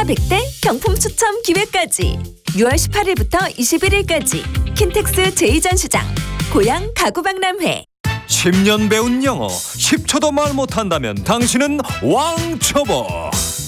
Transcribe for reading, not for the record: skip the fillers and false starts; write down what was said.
100대 경품 추첨 기회까지 6월 18일부터 21일까지 킨텍스 제2전시장 고양 가구박람회. 10년 배운 영어 10초도 말 못한다면 당신은 왕초보.